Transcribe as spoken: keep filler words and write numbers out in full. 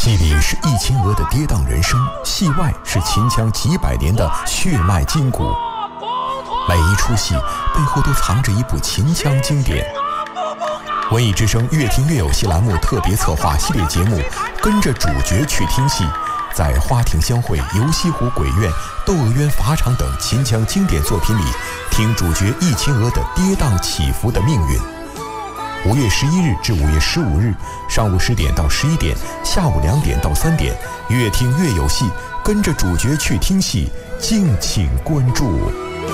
戏里是易秦娥的跌宕人生，戏外是秦腔几百年的血脉筋骨。每一出戏背后都藏着一部秦腔经典。文艺之声越听越有戏栏目特别策划系列节目，跟着主角去听戏，在花亭相会、游西湖鬼院、窦娥冤法场等秦腔经典作品里，听主角易秦娥的跌宕起伏的命运。五月十一日至五月十五日，上午十点到十一点，下午两点到三点，越听越有戏，跟着主角去听戏，敬请关注。